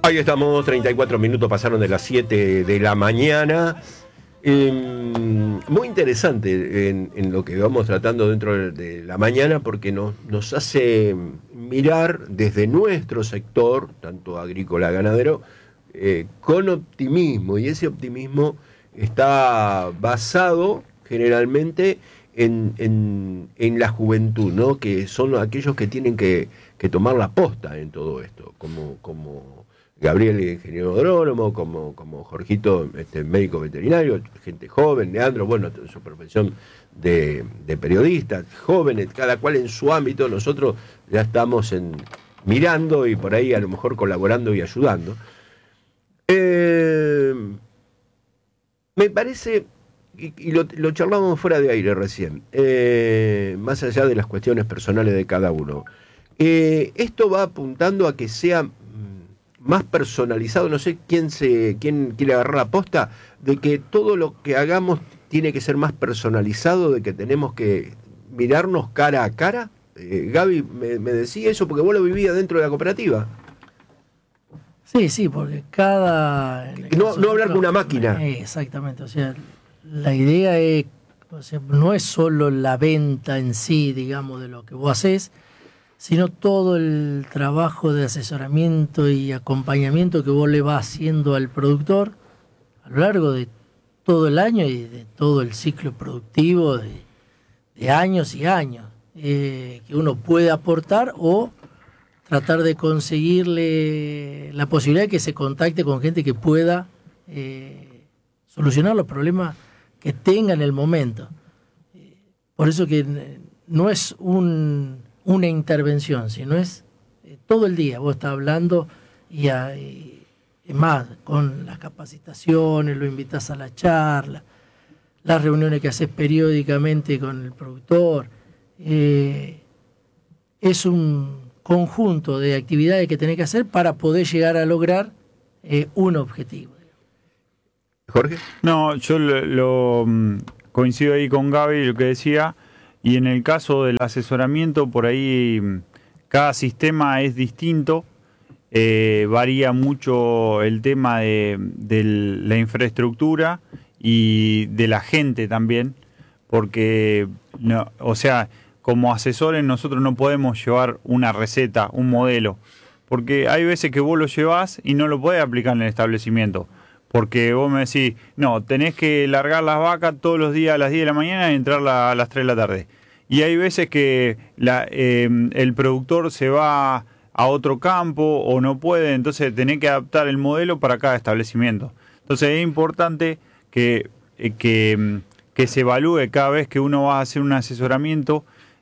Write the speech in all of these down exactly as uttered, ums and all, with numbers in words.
Ahí estamos, treinta y cuatro minutos pasaron de las siete de la mañana. Eh, muy interesante en, en lo que vamos tratando dentro de, de la mañana, porque nos, nos hace mirar desde nuestro sector, tanto agrícola ganadero, eh, con optimismo, y ese optimismo está basado generalmente en, en, en la juventud, ¿no? Que son aquellos que tienen que, que tomar la posta en todo esto, como, como Gabriel, ingeniero agrónomo, como, como Jorgito, este, médico veterinario, gente joven, Leandro, bueno, su profesión de, de periodista, jóvenes, cada cual en su ámbito. Nosotros ya estamos en, mirando y por ahí a lo mejor colaborando y ayudando. Eh, me parece, y, y lo, lo charlábamos fuera de aire recién, eh, más allá de las cuestiones personales de cada uno, eh, esto va apuntando a que sea más personalizado. No sé quién se quién quiere agarrar la posta de que todo lo que hagamos tiene que ser más personalizado, de que tenemos que mirarnos cara a cara. eh, Gaby me, me decía eso porque vos lo vivías dentro de la cooperativa. Sí, sí, porque cada... No, no hablar con una máquina. Eh, exactamente, o sea, la idea es, o sea, no es solo la venta en sí, digamos, de lo que vos hacés, sino todo el trabajo de asesoramiento y acompañamiento que vos le vas haciendo al productor a lo largo de todo el año y de todo el ciclo productivo de, de años y años, eh, que uno puede aportar o tratar de conseguirle la posibilidad de que se contacte con gente que pueda eh, solucionar los problemas que tenga en el momento. Eh, por eso que no es un... una intervención, si no es eh, todo el día vos estás hablando y, a, y, y más con las capacitaciones, lo invitas a la charla, las reuniones que haces periódicamente con el productor, eh, es un conjunto de actividades que tenés que hacer para poder llegar a lograr eh, un objetivo. Jorge. No, yo lo, lo coincido ahí con Gaby, lo que decía. Y en el caso del asesoramiento, por ahí cada sistema es distinto, eh, varía mucho el tema de, de la infraestructura y de la gente también, porque, no, o sea, como asesores nosotros no podemos llevar una receta, un modelo, porque hay veces que vos lo llevás y no lo podés aplicar en el establecimiento. Porque vos me decís, no, tenés que largar las vacas todos los días a las diez de la mañana y entrar a las tres de la tarde. Y hay veces que la, eh, el productor se va a otro campo o no puede, entonces tenés que adaptar el modelo para cada establecimiento. Entonces es importante que, eh, que, que se evalúe cada vez que uno va a hacer un asesoramiento,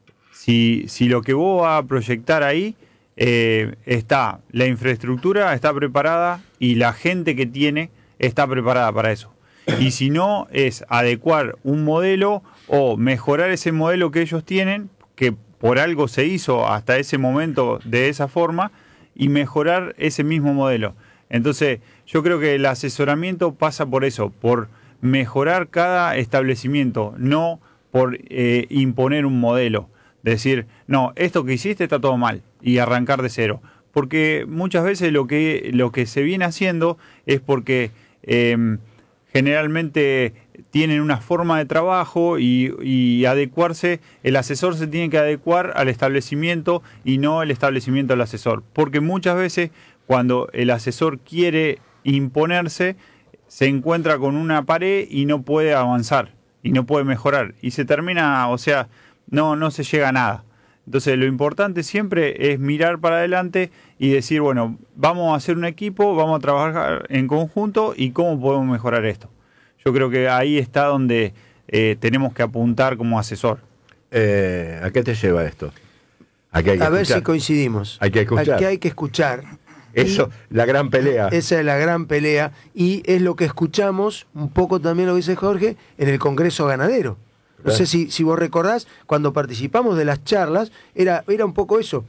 si, si lo que vos vas a proyectar ahí eh, está, la infraestructura está preparada y la gente que tiene está preparada para eso. Y si no, es adecuar un modelo o mejorar ese modelo que ellos tienen, que por algo se hizo hasta ese momento de esa forma, y mejorar ese mismo modelo. Entonces, yo creo que el asesoramiento pasa por eso, por mejorar cada establecimiento, no por eh, imponer un modelo. Decir, no, esto que hiciste está todo mal, y arrancar de cero. Porque muchas veces lo que, lo que se viene haciendo es porque eh, generalmente tienen una forma de trabajo y, y adecuarse, el asesor se tiene que adecuar al establecimiento y no el establecimiento al asesor. Porque muchas veces cuando el asesor quiere imponerse, se encuentra con una pared y no puede avanzar y no puede mejorar. Y se termina, o sea, no, no se llega a nada. Entonces lo importante siempre es mirar para adelante y decir, bueno, vamos a hacer un equipo, vamos a trabajar en conjunto y cómo podemos mejorar esto. Yo creo que ahí está donde eh, tenemos que apuntar como asesor. Eh, ¿A qué te lleva esto? ¿A, qué hay que a ver escuchar? si coincidimos. Hay que escuchar. Aquí hay que escuchar. Eso, y la gran pelea. Esa es la gran pelea y es lo que escuchamos, un poco también lo dice Jorge, en el Congreso Ganadero. No sé si, si vos recordás, cuando participamos de las charlas, era, era un poco eso.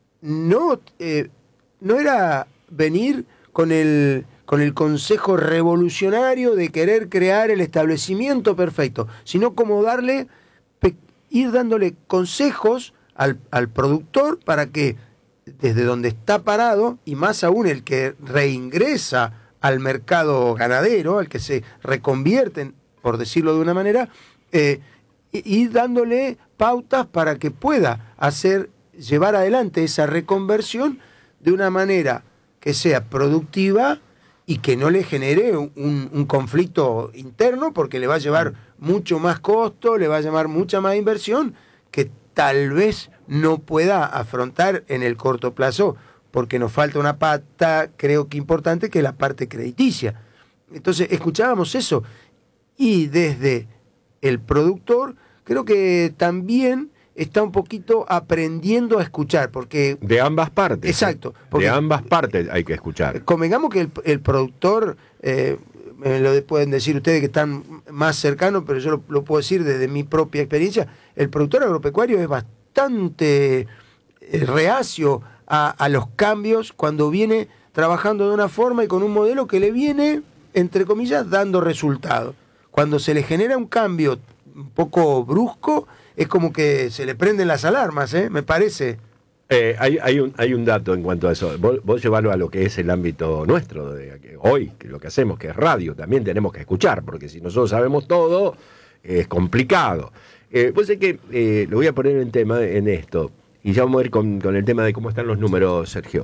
No, eh, no era venir con el, con el consejo revolucionario de querer crear el establecimiento perfecto, sino como darle, pe- ir dándole consejos al, al productor para que desde donde está parado, y más aún el que reingresa al mercado ganadero, al que se reconvierten, por decirlo de una manera, eh, y dándole pautas para que pueda hacer, llevar adelante esa reconversión de una manera que sea productiva y que no le genere un, un conflicto interno, porque le va a llevar mucho más costo, le va a llevar mucha más inversión, que tal vez no pueda afrontar en el corto plazo, porque nos falta una pata, creo que importante, que es la parte crediticia. Entonces, escuchábamos eso, y desde el productor, creo que también está un poquito aprendiendo a escuchar, porque... De ambas partes. Exacto. De ambas partes hay que escuchar. Convengamos que el, el productor, eh, me lo pueden decir ustedes que están más cercanos, pero yo lo, lo puedo decir desde mi propia experiencia, el productor agropecuario es bastante eh, reacio a, a los cambios cuando viene trabajando de una forma y con un modelo que le viene, entre comillas, dando resultados. Cuando se le genera un cambio un poco brusco, es como que se le prenden las alarmas, ¿eh? Me parece. Eh, hay, hay, un, hay un dato en cuanto a eso. Vos, vos llevarlo a lo que es el ámbito nuestro, de que hoy, que lo que hacemos, que es radio, también tenemos que escuchar, porque si nosotros sabemos todo, eh, es complicado. Eh, vos sé que eh, lo voy a poner en tema en esto, y ya vamos a ir con, con el tema de cómo están los números, Sergio.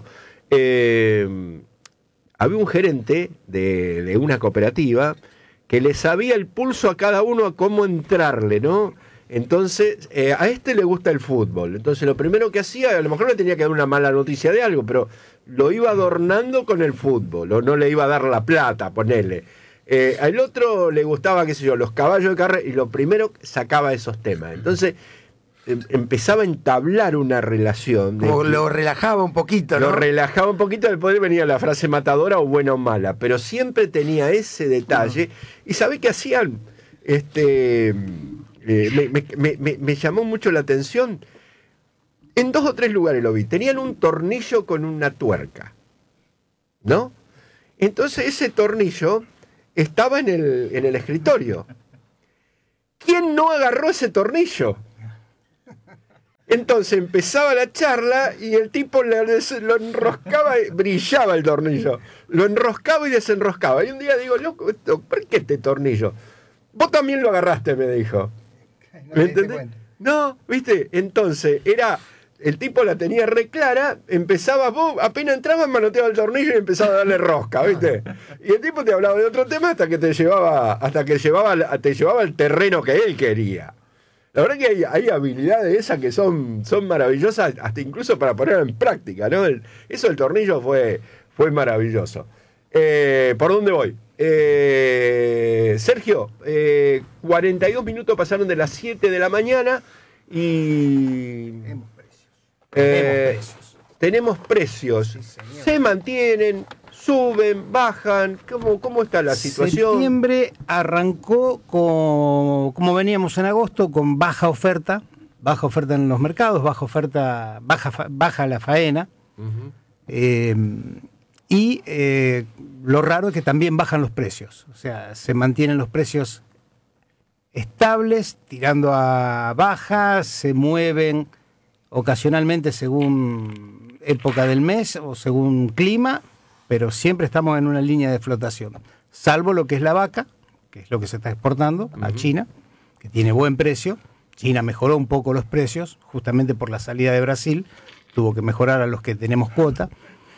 Eh, había un gerente de, de una cooperativa que le sabía el pulso a cada uno a cómo entrarle, ¿no? Entonces, eh, a este le gusta el fútbol. Entonces, lo primero que hacía, a lo mejor le tenía que dar una mala noticia de algo, pero lo iba adornando con el fútbol, o no le iba a dar la plata, ponerle. Eh, al otro le gustaba, qué sé yo, los caballos de carrera, y lo primero sacaba esos temas. Entonces, em, empezaba a entablar una relación. Como de, lo relajaba un poquito, ¿no? Lo relajaba un poquito, después venía la frase matadora o buena o mala, pero siempre tenía ese detalle. Uh-huh. ¿Y sabés qué hacían? Este... Eh, me, me, me, me llamó mucho la atención. En dos o tres lugares lo vi. Tenían un tornillo con una tuerca, ¿no? Entonces ese tornillo estaba en el, en el escritorio. ¿Quién no agarró ese tornillo? Entonces empezaba la charla y el tipo le, lo enroscaba, y brillaba el tornillo. Lo enroscaba y desenroscaba. Y un día digo, loco, ¿por qué este tornillo? Vos también lo agarraste, me dijo. ¿Me entendés? No, ¿viste? Entonces, era... El tipo la tenía re clara, empezaba, vos apenas entrabas, manoteaba el tornillo y empezaba a darle rosca, ¿viste? Y el tipo te hablaba de otro tema hasta que te llevaba, hasta que llevaba, te llevaba al terreno que él quería. La verdad que hay, hay habilidades esas que son, son maravillosas, hasta incluso para ponerlo en práctica, ¿no? El, eso del tornillo fue, fue maravilloso. Eh, ¿Por dónde voy? Eh, Sergio, eh, cuarenta y dos minutos pasaron de las siete de la mañana y... Tenemos precios. Eh, tenemos precios. Tenemos precios. Sí, se mantienen, suben, bajan. ¿Cómo, cómo está la situación? Septiembre arrancó con, como veníamos en agosto, con baja oferta, baja oferta en los mercados, baja oferta, baja, baja la faena. Uh-huh. eh, y eh, lo raro es que también bajan los precios. O sea, se mantienen los precios estables, tirando a baja, se mueven ocasionalmente según época del mes o según clima, pero siempre estamos en una línea de flotación, salvo lo que es la vaca, que es lo que se está exportando uh-huh. a China, que tiene buen precio. China mejoró un poco los precios, justamente por la salida de Brasil, tuvo que mejorar a los que tenemos cuota.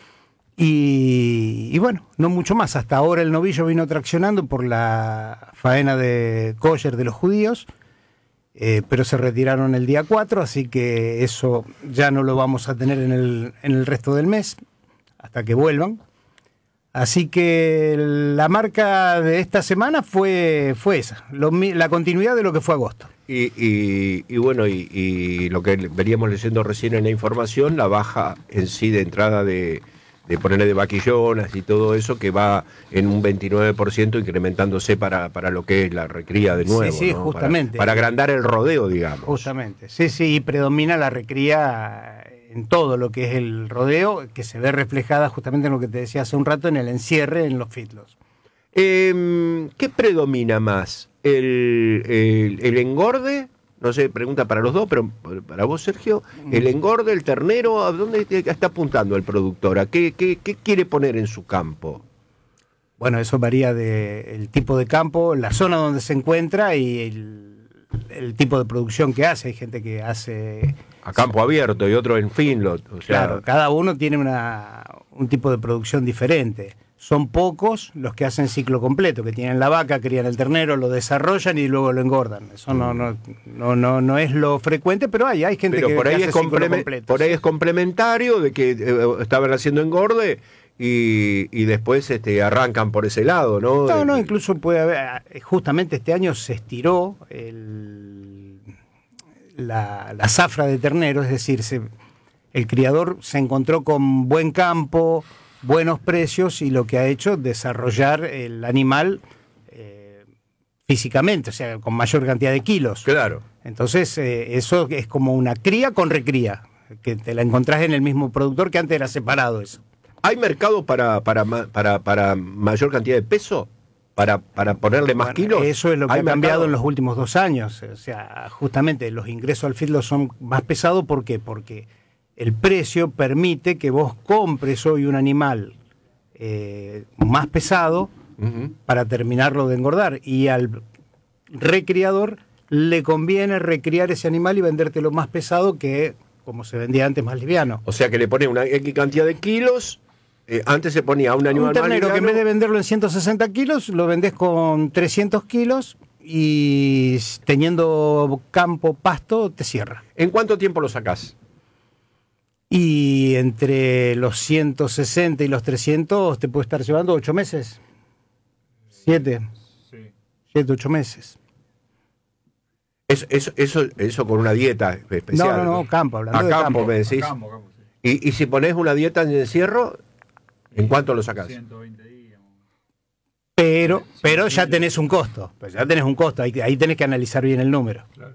Y, y bueno, no mucho más. Hasta ahora el novillo vino traccionando por la faena de kosher de los judíos, eh, pero se retiraron el día cuatro, así que eso ya no lo vamos a tener en el, en el resto del mes, hasta que vuelvan. Así que la marca de esta semana fue, fue esa, lo, la continuidad de lo que fue agosto. Y, y, y bueno, y, y lo que veníamos leyendo recién en la información, la baja en sí de entrada de... de ponerle de vaquillonas y todo eso, que va en un veintinueve por ciento incrementándose para, para lo que es la recría de nuevo. Sí, sí, ¿no? justamente. Para, para agrandar el rodeo, digamos. Justamente, sí, sí, y predomina la recría en todo lo que es el rodeo, que se ve reflejada justamente en lo que te decía hace un rato, en el encierre, en los fitlos. Eh, ¿Qué predomina más? ¿El, el, el engorde no sé, pregunta para los dos, pero para vos, Sergio, el engorde, el ternero, ¿a dónde está apuntando el productor? ¿A qué, qué, qué quiere poner en su campo? Bueno, eso varía del tipo de campo, la zona donde se encuentra y el, el tipo de producción que hace. Hay gente que hace... A campo abierto y otro en finlot. O sea... Claro, cada uno tiene una, un tipo de producción diferente. Son pocos los que hacen ciclo completo, que tienen la vaca, crían el ternero, lo desarrollan y luego lo engordan. Eso no no no no, no es lo frecuente, pero hay, hay gente pero que, por ahí que es hace ciclo complemen- completo. por ahí sí. es complementario de que eh, estaban haciendo engorde y, y después este, arrancan por ese lado, ¿no? No, no, Eh, incluso puede haber, justamente este año se estiró el, la, la zafra de ternero, es decir, se, el criador se encontró con buen campo, buenos precios y lo que ha hecho es desarrollar el animal eh, físicamente, o sea, con mayor cantidad de kilos. Claro. Entonces, eh, eso es como una cría con recría, que te la encontrás en el mismo productor que antes era separado eso. ¿Hay mercado para, para, ma- para, para mayor cantidad de peso? ¿Para, para ponerle más Bueno, kilos? eso es lo que ¿Hay ha cambiado mercado? en los últimos dos años. O sea, justamente los ingresos al feedlot son más pesados. ¿Por qué? Porque el precio permite que vos compres hoy un animal eh, más pesado Ujú. para terminarlo de engordar. Y al recriador le conviene recriar ese animal y vendértelo más pesado que como se vendía antes, más liviano. O sea que le pone una X cantidad de kilos. Eh, antes se ponía un animal Un ternero más que en vez de liviano. venderlo en ciento sesenta kilos, lo vendés con trescientos kilos y teniendo campo, pasto, te cierra. ¿En cuánto tiempo lo sacás? Y entre los ciento sesenta y los trescientos te puede estar llevando ocho meses. Siete. Sí. Siete, ocho meses. Eso, eso, eso, eso con una dieta especial. No, no, no, campo, hablando A de campo, campo. me decís. Campo, campo, sí. Y, y si pones una dieta en encierro, ¿en cuánto lo sacás? ciento veinte días. Pero, pero ya tenés un costo. Pues ya tenés un costo. Ahí, ahí tenés que analizar bien el número. Claro.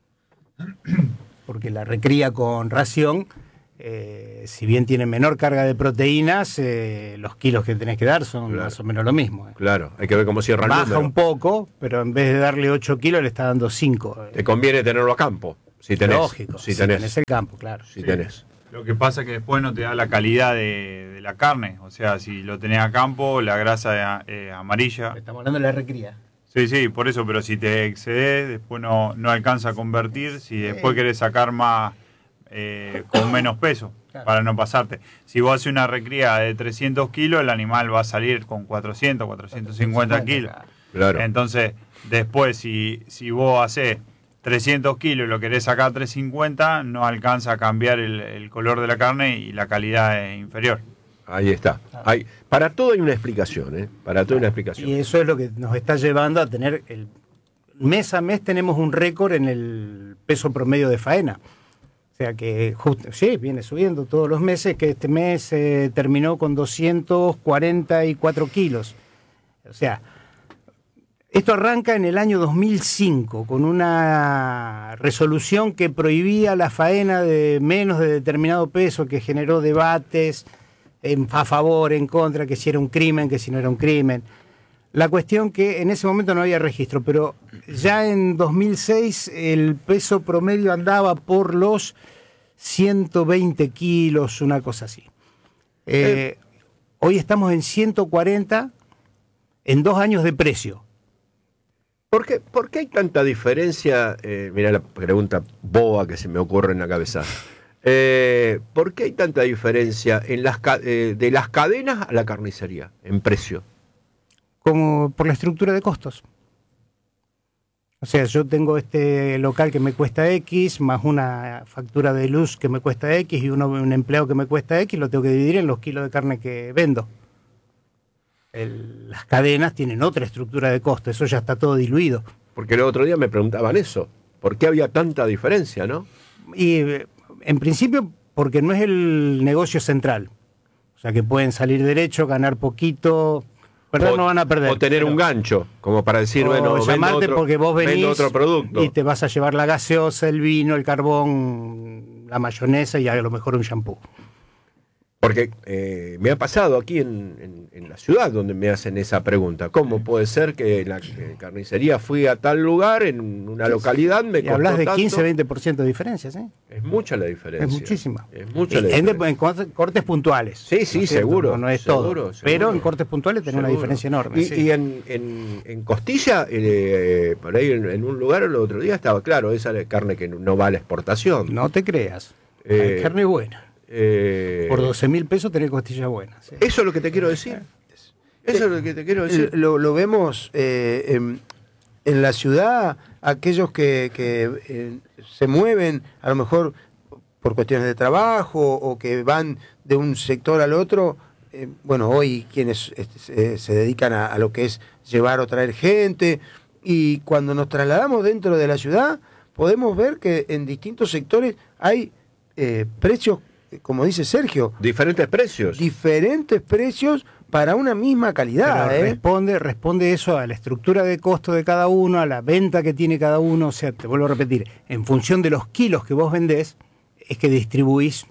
Porque la recría con ración, eh, si bien tiene menor carga de proteínas, eh, los kilos que tenés que dar son Claro. más o menos lo mismo. eh. Claro, hay que ver cómo cierra el Baja número. un poco, pero en vez de darle ocho kilos le está dando cinco. Te conviene tenerlo a campo, si tenés. Lógico, si tenés. tenés el campo, claro. Si Sí. tenés. Lo que pasa es que después no te da la calidad de, de la carne. O sea, si lo tenés a campo, la grasa eh, amarilla. Estamos hablando de la recría. Sí, sí, por eso, pero si te excedes, después no, no alcanza a convertir. Si después querés sacar más eh, con menos peso, Claro. para no pasarte. Si vos haces una recría de trescientos kilos, el animal va a salir con cuatrocientos, cuatrocientos cincuenta kilos. Claro. Entonces, después, si, si vos haces trescientos kilos y lo querés sacar a trescientos cincuenta, no alcanza a cambiar el, el color de la carne y la calidad es inferior. Ahí está. Hay, para todo hay una explicación, ¿eh? Para todo hay una explicación. Y eso es lo que nos está llevando a tener, el mes a mes tenemos un récord en el peso promedio de faena. O sea que, justo, sí, viene subiendo todos los meses, que este mes eh, terminó con doscientos cuarenta y cuatro kilos. O sea, esto arranca en el año dos mil cinco, con una resolución que prohibía la faena de menos de determinado peso, que generó debates en, a favor, en contra, que si era un crimen, que si no era un crimen. La cuestión que en ese momento no había registro, pero ya en dos mil seis el peso promedio andaba por los ciento veinte kilos, una cosa así. Eh, hoy estamos en ciento cuarenta en dos años de precio. ¿Por qué, por qué hay tanta diferencia? Eh, mira la pregunta boba que se me ocurre en la cabeza. Eh, ¿Por qué hay tanta diferencia en las, ca- eh, de las cadenas a la carnicería en precio? Como por la estructura de costos. O sea, yo tengo este local que me cuesta X, más una factura de luz que me cuesta X y uno, un empleado que me cuesta X, lo tengo que dividir en los kilos de carne que vendo. El- las cadenas tienen otra estructura de costo, eso ya está todo diluido. Porque el otro día me preguntaban eso. ¿Por qué había tanta diferencia, no? Y eh, en principio porque no es el negocio central. O sea, que pueden salir derecho, ganar poquito, ¿verdad? O- No van a perder. O tener pero- un gancho, como para decir, o bueno, vendo llamarte otro, porque vos venís vendo otro producto. y te vas a llevar la gaseosa, el vino, el carbón, la mayonesa y a lo mejor un shampoo. Porque eh, me ha pasado aquí en, en- en la ciudad donde me hacen esa pregunta. ¿Cómo puede ser que la que carnicería fui a tal lugar, en una localidad, me Y costó hablas de tanto? quince, veinte por ciento de diferencias, ¿eh? Es mucha la diferencia. Es muchísima. Es mucha la en, diferencia. en cortes, cortes puntuales. Sí, sí, ¿no es cierto? seguro, No, no es seguro, todo. seguro. Pero en cortes puntuales tiene una Seguro. diferencia enorme. Y, sí. y en, en, en Costilla, eh, por ahí en, en un lugar el otro día estaba claro, esa es carne que no va a la exportación. No te creas. Eh, Hay carne buena. Eh, Por doce mil pesos tenés costilla buena. Sí. Eso es lo que te quiero decir. Eso es lo que te quiero decir. Lo, lo vemos eh, en, en la ciudad, aquellos que, que eh, se mueven a lo mejor por cuestiones de trabajo o que van de un sector al otro. Eh, bueno, hoy quienes este, se dedican a, a lo que es llevar o traer gente, y cuando nos trasladamos dentro de la ciudad podemos ver que en distintos sectores hay eh, precios, como dice Sergio, Diferentes precios. diferentes precios para una misma calidad. Pero ¿eh? responde, responde eso a la estructura de costo de cada uno, a la venta que tiene cada uno. O sea, te vuelvo a repetir, en función de los kilos que vos vendés, es que distribuís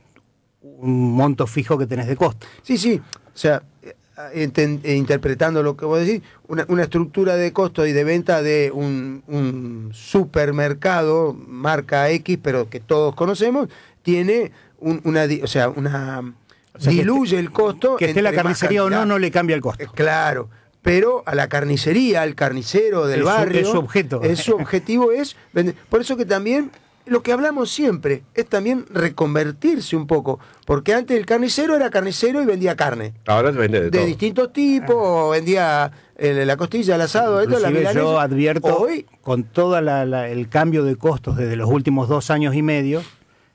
un monto fijo que tenés de costo. Sí, sí, o sea, enten- eh, interpretando lo que vos decís, una, una estructura de costo y de venta de un, un supermercado, marca X, pero que todos conocemos, tiene un- una, di- o sea, una O sea, que diluye esté- el costo. Que esté la entre más carnicería o no, cantidad. no le cambia el Eh, costo. Claro, pero a la carnicería, al carnicero del Es su- barrio, es su objeto. es su objetivo es vender. Por eso que también lo que hablamos siempre es también reconvertirse un poco, porque antes el carnicero era carnicero y vendía carne Ahora te vende de, de todo. distintos tipos, o vendía eh, la costilla, el asado, esto, la Inclusive yo milanesa. advierto, Hoy, con todo el cambio de costos desde los últimos dos años y medio,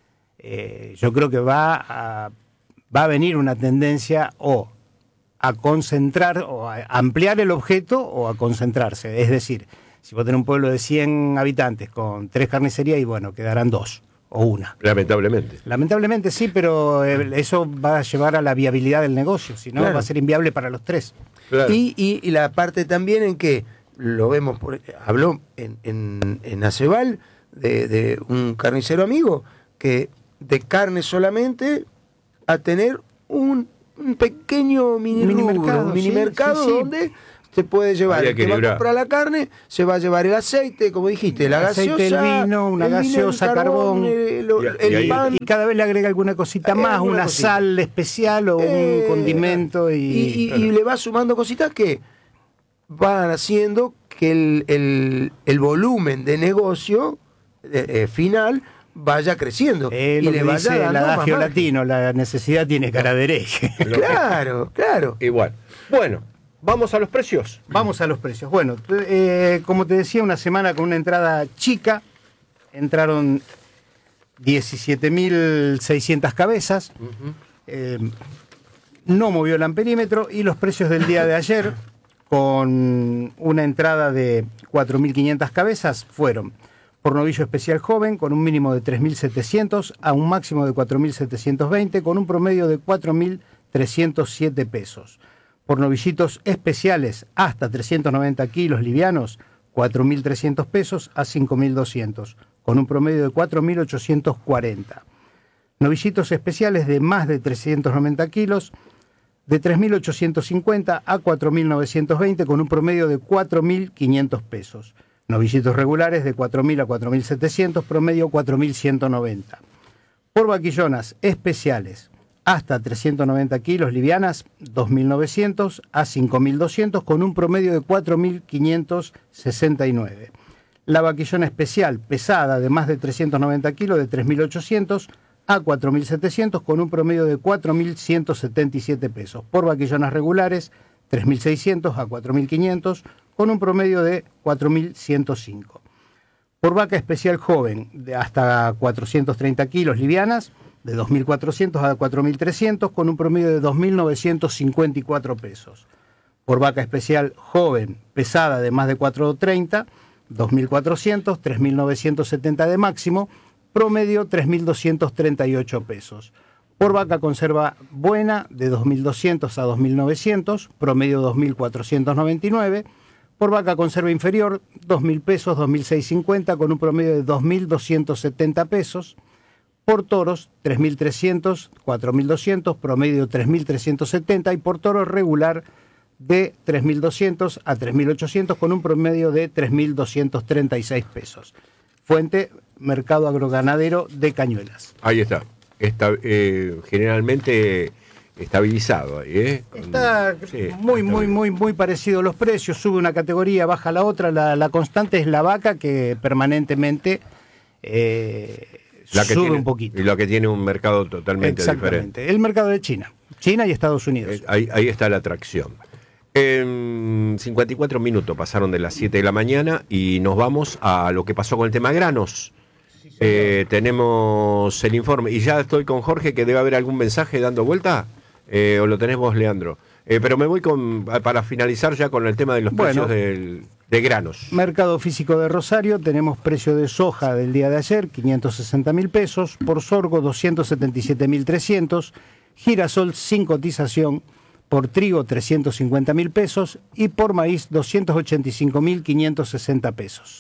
eh, yo creo que va a, va a venir una tendencia o a concentrar, o a ampliar el objeto, o a concentrarse. Es decir, si vos tenés un pueblo de cien habitantes con tres carnicerías, y bueno, quedarán dos o una. Lamentablemente. Lamentablemente sí, pero eh, eso va a llevar a la viabilidad del negocio, si no Claro. va a ser inviable para los tres. Claro. y, y, y la parte también en que lo vemos, por, habló en, en, en Aceval de, de un carnicero amigo que de carne solamente a tener un, un pequeño mini Mini rubro, mercado, un mini sí, mercado sí, sí. donde se puede llevar, Hay el que va a equilibrar. comprar la carne, se va a llevar el aceite, como dijiste, la El aceite, gaseosa, el vino, una el vino, el gaseosa, carbón. eh, lo- Y- el y ahí- pan. Y cada vez le agrega alguna cosita Eh, más, alguna una cosita. sal especial o Eh, un condimento. Y, y, y- y le va sumando cositas que van haciendo que el, el- el volumen de negocio eh, eh, final vaya creciendo Eh, y lo le que vaya dice el dando más adagio margen. latino, la necesidad tiene cara de hereje. Claro, claro. Igual. Bueno, vamos a los precios. Vamos a los precios. Bueno, t- eh, como te decía, una semana con una entrada chica, entraron diecisiete mil seiscientas cabezas, eh, no movió el amperímetro, y los precios del día de ayer, con una entrada de cuatro mil quinientas cabezas, fueron por novillo especial joven, con un mínimo de tres mil setecientos a un máximo de cuatro mil setecientos veinte, con un promedio de cuatro mil trescientos siete pesos. Por novillitos especiales hasta trescientos noventa kilos livianos, cuatro mil trescientos pesos a cinco mil doscientos, con un promedio de cuatro mil ochocientos cuarenta. Novillitos especiales de más de trescientos noventa kilos, de tres mil ochocientos cincuenta a cuatro mil novecientos veinte, con un promedio de cuatro mil quinientos pesos. Novillitos regulares de cuatro mil a cuatro mil setecientos, promedio cuatro mil ciento noventa. Por vaquillonas especiales hasta trescientos noventa kilos livianas, dos mil novecientos a cinco mil doscientos, con un promedio de cuatro mil quinientos sesenta y nueve. La vaquillona especial pesada de más de trescientos noventa kilos, de tres mil ochocientos a cuatro mil setecientos, con un promedio de cuatro mil ciento setenta y siete pesos. Por vaquillonas regulares, tres mil seiscientos a cuatro mil quinientos, con un promedio de cuatro mil ciento cinco. Por vaca especial joven de hasta cuatrocientos treinta kilos livianas, de dos mil cuatrocientos a cuatro mil trescientos, con un promedio de dos mil novecientos cincuenta y cuatro pesos. Por vaca especial joven pesada de más de cuatrocientos treinta, dos mil cuatrocientos, tres mil novecientos setenta de máximo, promedio tres mil doscientos treinta y ocho pesos. Por vaca conserva buena de dos mil doscientos a dos mil novecientos, promedio dos mil cuatrocientos noventa y nueve. Por vaca conserva inferior, dos mil pesos, dos mil seiscientos cincuenta, con un promedio de dos mil doscientos setenta pesos. Por toros, tres mil trescientos, cuatro mil doscientos, promedio tres mil trescientos setenta. Y por toro regular, de tres mil doscientos a tres mil ochocientos con un promedio de tres mil doscientos treinta y seis pesos. Fuente, Mercado Agroganadero de Cañuelas. Ahí está. Está eh, generalmente estabilizado ahí, ¿eh? Con- Está sí, muy, está muy, bien. muy, muy parecido los precios. Sube una categoría, baja la otra. La, la constante es la vaca, que permanentemente eh, La que sube tiene- un poquito. Y lo que tiene un mercado totalmente diferente. Exactamente. El mercado de China. China y Estados Unidos. Eh, Ahí, ahí está la atracción. En cincuenta y cuatro minutos pasaron de las siete de la mañana y nos vamos a lo que pasó con el tema granos. Eh, tenemos el informe y ya estoy con Jorge, que debe haber algún mensaje dando vuelta, eh, o lo tenés vos, Leandro. Eh, pero me voy con, para finalizar ya con el tema de los Bueno. precios del- de granos. Mercado físico de Rosario, tenemos precio de soja del día de ayer, quinientos sesenta mil pesos, por sorgo doscientos setenta y siete mil trescientos, girasol sin cotización, por trigo trescientos cincuenta mil pesos y por maíz doscientos ochenta y cinco mil quinientos sesenta pesos.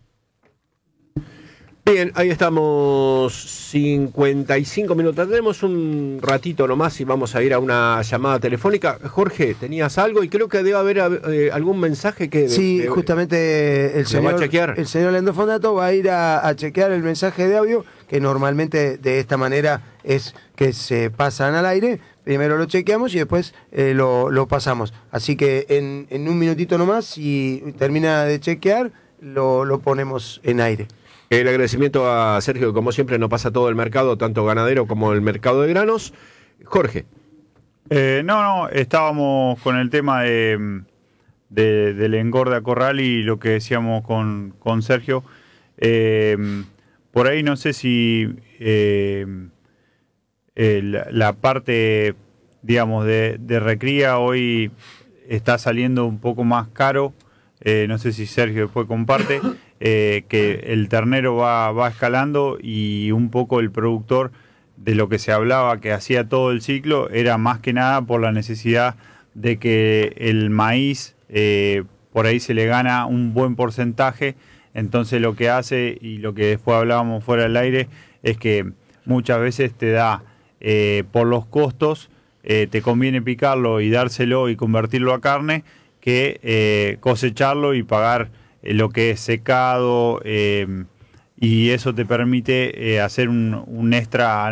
Bien, ahí estamos, cincuenta y cinco minutos. Tenemos un ratito nomás y vamos a ir a una llamada telefónica. Jorge, ¿tenías algo? Y creo que debe haber eh, algún mensaje que... Sí, de- justamente el ¿Lo va a señor, chequear? el señor Leandro Fondato va a ir a, a chequear el mensaje de audio, que normalmente de esta manera es que se pasan al aire. Primero lo chequeamos y después eh, lo, lo pasamos. Así que en, en un minutito nomás, si termina de chequear, lo, lo ponemos en aire. El agradecimiento a Sergio, que como siempre nos pasa todo el mercado, tanto ganadero como el mercado de granos. Jorge. Eh, no, no, estábamos con el tema de, de- del engorde a corral y lo que decíamos con, con Sergio. Eh, por ahí no sé si eh, el- la parte, digamos, de, de recría hoy está saliendo un poco más caro. Eh, no sé si Sergio después comparte, eh, que el ternero va, va escalando y un poco el productor, de lo que se hablaba que hacía todo el ciclo, era más que nada por la necesidad de que el maíz eh, por ahí se le gana un buen porcentaje. Entonces lo que hace, y lo que después hablábamos fuera del aire, es que muchas veces te da eh, por los costos, eh, te conviene picarlo y dárselo y convertirlo a carne, que eh, cosecharlo y pagar eh, lo que es secado, eh, y eso te permite eh, hacer un, un extra